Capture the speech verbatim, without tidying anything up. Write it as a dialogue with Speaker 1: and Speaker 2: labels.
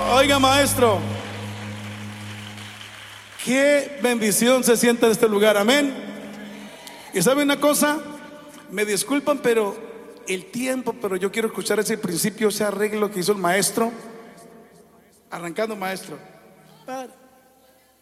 Speaker 1: Oiga, maestro, qué bendición se siente en este lugar, amén. Y sabe una cosa, me disculpan, pero el tiempo, pero yo quiero escuchar ese principio, ese arreglo que hizo el maestro. Arrancando, maestro. Para.